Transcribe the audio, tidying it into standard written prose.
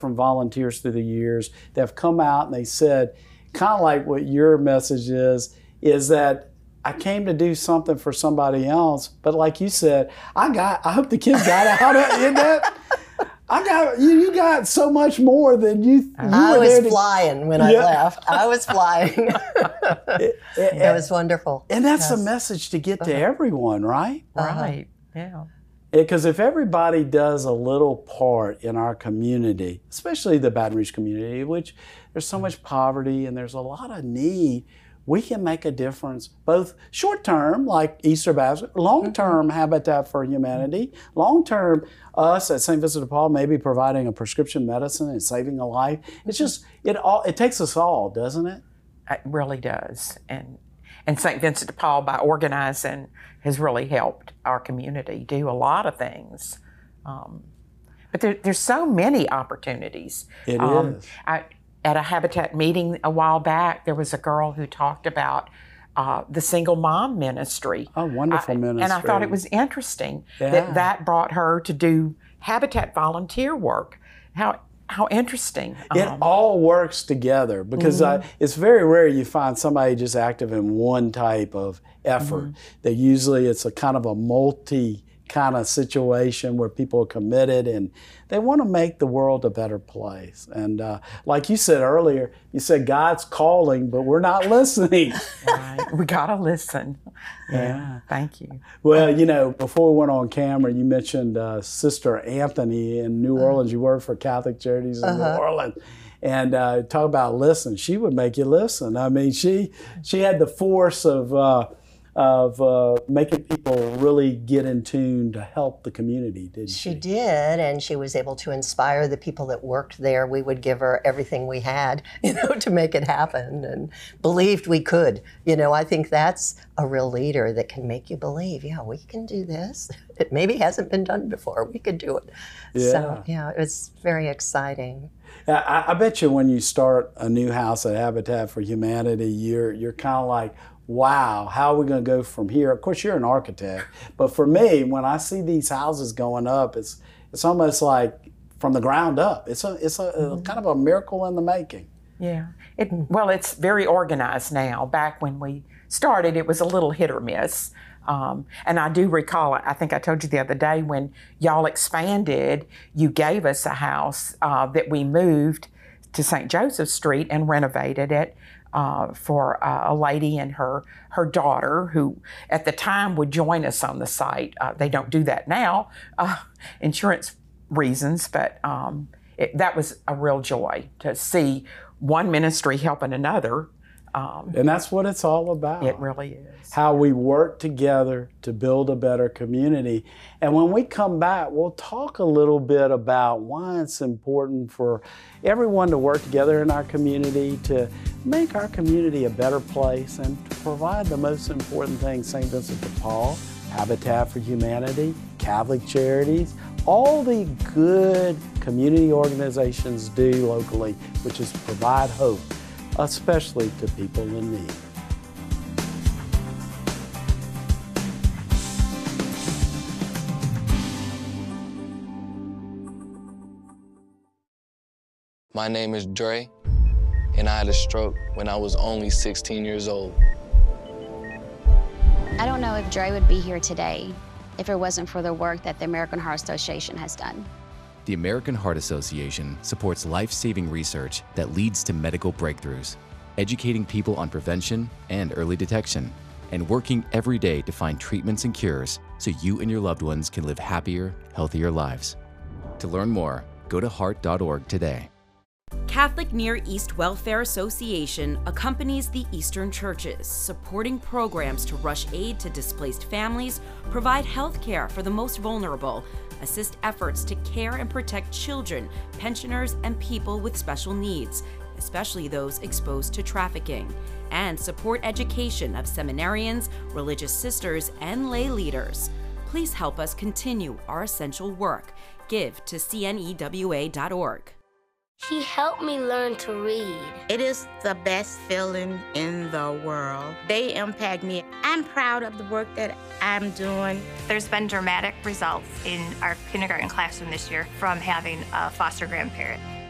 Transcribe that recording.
from volunteers through the years that have come out and they said, kind of like what your message is that I came to do something for somebody else, but like you said, I hope the kids got out of that. You got so much more than you I was flying when I left. I was flying. It was wonderful. And that's a message to get to everyone, right? Right, yeah. Because if everybody does a little part in our community, especially the Baton Rouge community, which there's so much poverty and there's a lot of need, we can make a difference, both short-term, like Easter Baptist, long-term Habitat for Humanity, long-term us at St. Vincent de Paul maybe providing a prescription medicine and saving a life. It's just, it takes us all, doesn't it? It really does. And St. Vincent de Paul, by organizing, has really helped our community do a lot of things. But there's so many opportunities. It is. At a Habitat meeting a while back, there was a girl who talked about the single mom ministry. Oh, wonderful ministry. And I thought it was interesting Yeah. that brought her to do Habitat volunteer work. How interesting. It all works together because it's very rare you find somebody just active in one type of effort. That usually it's a kind of a multi kind of situation where people are committed and they want to make the world a better place. And like you said earlier, you said God's calling, but we're not listening. Right. We gotta listen. Yeah. Thank you. Well, you know, before we went on camera, you mentioned Sister Anthony in New Orleans. You work for Catholic Charities in New Orleans. And talk about listen. She would make you listen. I mean, she had the force of making people really get in tune to help the community, didn't she? She did, and she was able to inspire the people that worked there. We would give her everything we had, to make it happen, and believed we could. I think that's a real leader that can make you believe, yeah, we can do this. It maybe hasn't been done before. We could do it. Yeah. So, it was very exciting. I bet you when you start a new house at Habitat for Humanity, you're kind of like, wow, how are we going to go from here? Of course, you're an architect, but for me, when I see these houses going up, it's almost like from the ground up. It's a kind of a miracle in the making. Yeah. It's very organized now. Back when we started, it was a little hit or miss. And I do recall, I think I told you the other day, when y'all expanded, you gave us a house that we moved to St. Joseph Street and renovated it for a lady and her daughter, who at the time would join us on the site. They don't do that now, insurance reasons, but that was a real joy to see one ministry helping another. And that's what it's all about. It really is. How we work together to build a better community. And when we come back, we'll talk a little bit about why it's important for everyone to work together in our community to make our community a better place and to provide the most important thing St. Vincent de Paul, Habitat for Humanity, Catholic Charities, all the good community organizations do locally, which is provide hope, especially to people in need. My name is Dre, and I had a stroke when I was only 16 years old. I don't know if Dre would be here today if it wasn't for the work that the American Heart Association has done. The American Heart Association supports life-saving research that leads to medical breakthroughs, educating people on prevention and early detection, and working every day to find treatments and cures so you and your loved ones can live happier, healthier lives. To learn more, go to heart.org today. Catholic Near East Welfare Association accompanies the Eastern churches, supporting programs to rush aid to displaced families, provide health care for the most vulnerable, assist efforts to care and protect children, pensioners, and people with special needs, especially those exposed to trafficking, and support education of seminarians, religious sisters, and lay leaders. Please help us continue our essential work. Give to cnewa.org. He helped me learn to read. It is the best feeling in the world. They impact me. I'm proud of the work that I'm doing. There's been dramatic results in our kindergarten classroom this year from having a foster grandparent.